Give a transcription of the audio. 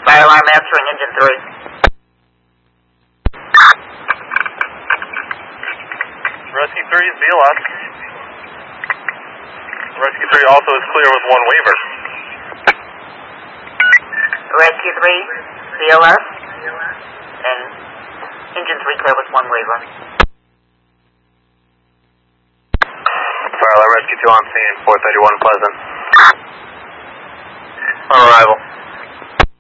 Fire alarm answering engine 3. Rescue 3 is BLS. Rescue 3 also is clear with one waiver. Rescue 3, BLS, and engine 3 clear with one waiver. Fire alarm Rescue 2 on scene, 431 Pleasant. On arrival.